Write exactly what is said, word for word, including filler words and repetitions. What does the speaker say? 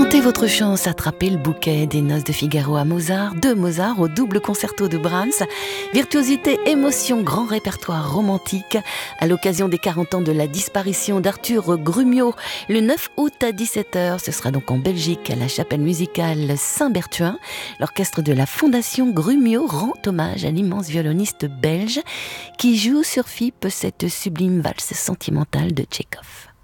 Tentez votre chance, attrapez le bouquet des Noces de Figaro à Mozart, de Mozart au double concerto de Brahms. Virtuosité, émotion, grand répertoire romantique. À l'occasion des quarante ans de la disparition d'Arthur Grumio, le neuf août à dix-sept heures, ce sera donc en Belgique, à la chapelle musicale Saint-Berthuin. L'orchestre de la Fondation Grumio rend hommage à l'immense violoniste belge qui joue sur F I P cette sublime valse sentimentale de Tchekhov.